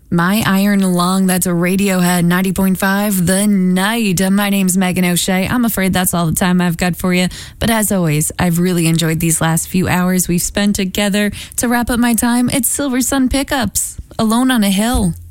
My Iron Lung, that's a Radiohead 90.5 The Night. My name's Megan O'Shea. I'm afraid that's all the time I've got for you. But as always, I've really enjoyed these last few hours we've spent together. To wrap up my time, it's Silver Sun Pickups, Alone on a Hill.